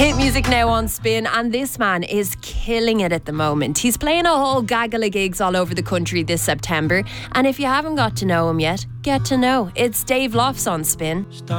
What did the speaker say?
Hit music now on Spin, and this man is killing it at the moment. He's playing a whole gaggle of gigs all over the country this September, and if you haven't got to know him yet, get to know. It's Dave Lofts on Spin.